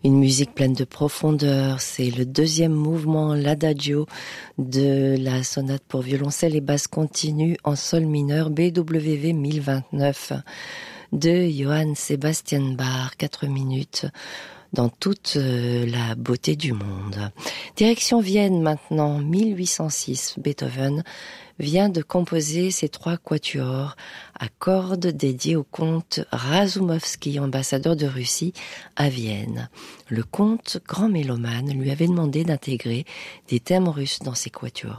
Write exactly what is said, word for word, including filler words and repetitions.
Une musique pleine de profondeur, c'est le deuxième mouvement, l'adagio de la sonate pour violoncelle et basse continue en sol mineur B W V mille vingt-neuf de Johann Sebastian Bach, quatre minutes dans toute la beauté du monde. Direction Vienne maintenant, mille huit cent six, Beethoven vient de composer ces trois quatuors à cordes dédiés au comte Razoumovsky, ambassadeur de Russie à Vienne. Le comte, grand mélomane, lui avait demandé d'intégrer des thèmes russes dans ses quatuors.